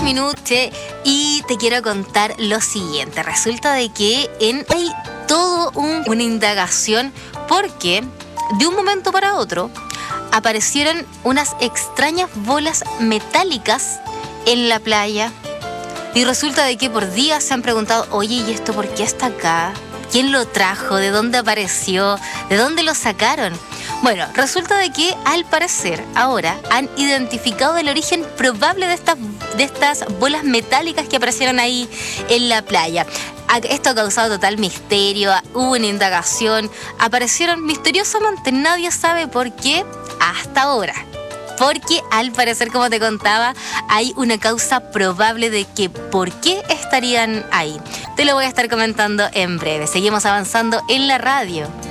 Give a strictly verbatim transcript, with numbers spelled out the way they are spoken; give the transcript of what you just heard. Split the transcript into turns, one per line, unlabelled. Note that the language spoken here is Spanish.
minutos y te quiero contar lo siguiente. Resulta de que en, hay todo un, una indagación porque de un momento para otro aparecieron unas extrañas bolas metálicas en la playa. Y resulta de que por días se han preguntado, oye, ¿y esto por qué está acá? ¿Quién lo trajo? ¿De dónde apareció? ¿De dónde lo sacaron? Bueno, resulta de que al parecer ahora han identificado el origen probable de estas, de estas bolas metálicas que aparecieron ahí en la playa. Esto ha causado total misterio, hubo una indagación, aparecieron misteriosamente, nadie sabe por qué hasta ahora. Porque al parecer, como te contaba, hay una causa probable de que por qué estarían ahí. Te lo voy a estar comentando en breve. Seguimos avanzando en la radio.